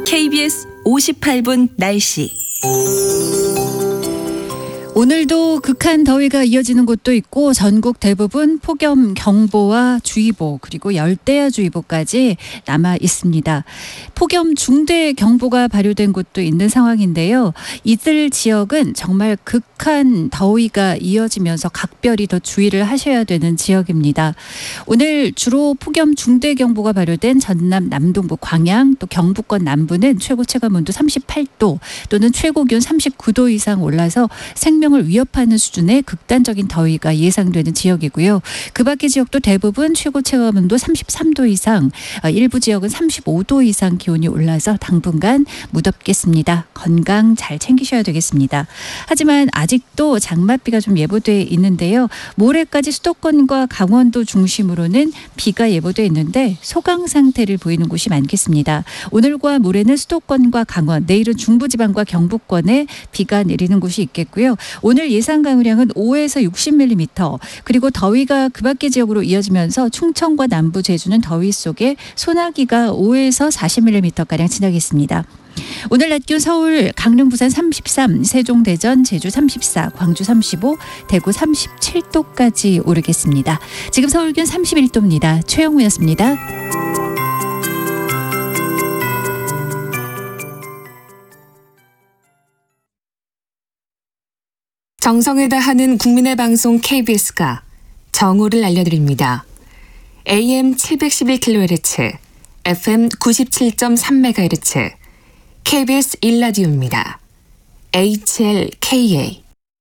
KBS 58분 날씨. 오늘도 극한 더위가 이어지는 곳도 있고 전국 대부분 폭염 경보와 주의보 그리고 열대야주의보까지 남아 있습니다. 폭염 중대 경보가 발효된 곳도 있는 상황인데요. 이들 지역은 정말 극한 더위가 이어지면서 각별히 더 주의를 하셔야 되는 지역입니다. 오늘 주로 폭염 중대 경보가 발효된 전남 남동부 광양 또 경북권 남부는 최고 체감온도 38도 또는 최고 기온 39도 이상 올라서 생명을 위협하는 수준의 극단적인 더위가 예상되는 지역이고요. 그 밖의 지역도 대부분 최고 체감온도 33도 이상, 일부 지역은 35도 이상 기온이 올라서 당분간 무덥겠습니다. 건강 잘 챙기셔야 되겠습니다. 하지만 아직도 장맛비가 좀 예보돼 있는데요. 모레까지 수도권과 강원도 중심으로는 비가 예보돼 있는데 소강 상태를 보이는 곳이 많겠습니다. 오늘과 모레는 수도권과 강원, 내일은 중부지방과 경북권에 비가 내리는 곳이 있겠고요. 오늘 예상 강우량은 5에서 60mm 그리고 더위가 그 밖의 지역으로 이어지면서 충청과 남부 제주는 더위 속에 소나기가 5에서 40mm가량 지나겠습니다. 오늘 낮 기온 서울, 강릉, 부산 33, 세종, 대전, 제주 34, 광주 35, 대구 37도까지 오르겠습니다. 지금 서울 기온 31도입니다. 최영우였습니다. 정성을 다하는 국민의 방송 KBS가 정오를 알려드립니다. AM 711kHz, FM 97.3MHz, KBS 1라디오입니다. HLKA.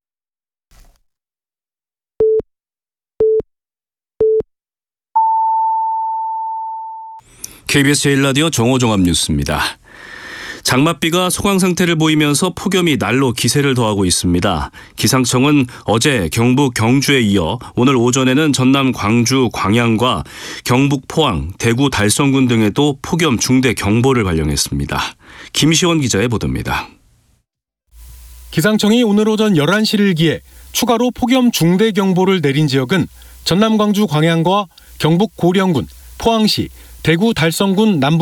KBS 1라디오 정오종합뉴스입니다. 장맛비가 소강 상태를 보이면서 폭염이 날로 기세를 더하고 있습니다. 기상청은 어제 경북 경주에 이어 오늘 오전에는 전남 광주 광양과 경북 포항, 대구 달성군 등에도 폭염 중대 경보를 발령했습니다. 김시원 기자의 보도입니다. 기상청이 오늘 오전 11시를 기해 추가로 폭염 중대 경보를 내린 지역은 전남 광주 광양과 경북 고령군, 포항시, 대구 달성군 남부